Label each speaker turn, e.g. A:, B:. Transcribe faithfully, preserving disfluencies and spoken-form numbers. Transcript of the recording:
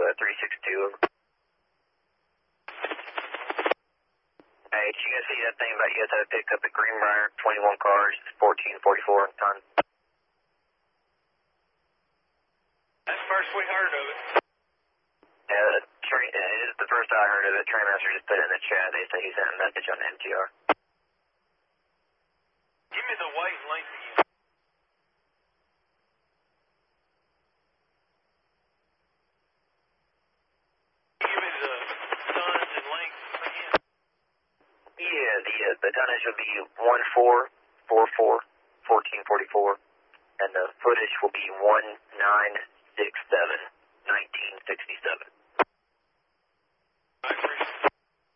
A: uh, three six two, over. Hey, did you guys see that thing about you guys had to pick up at Greenbrier, twenty-one cars, fourteen forty-four ton?
B: That's the first we heard of it.
A: Yeah, the train, uh, it is the first I heard of it. Trainmaster just put it in the chat. They say he sent a message on the M T R.
B: Give me the weight and length again. Give me the tons and length again.
A: Yeah, the uh, the tonnage will be one four four four, fourteen forty-four, and the footage will be one nine six seven, nineteen sixty-seven.